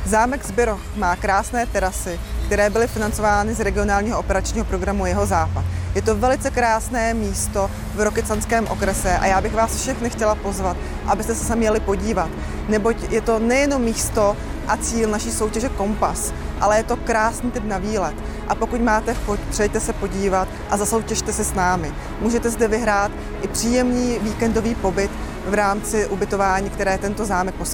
Zámek Zbiroh má krásné terasy, které byly financovány z regionálního operačního programu Jihozápad. Je to velice krásné místo v Rokycanském okrese a já bych vás všechny chtěla pozvat, abyste se sem jeli podívat, neboť je to nejenom místo a cíl naší soutěže Kompas, ale je to krásný typ na výlet. A pokud máte chuť, přejďte se podívat a zasoutěžte se s námi. Můžete zde vyhrát i příjemný víkendový pobyt v rámci ubytování, které tento zámek poskytuje.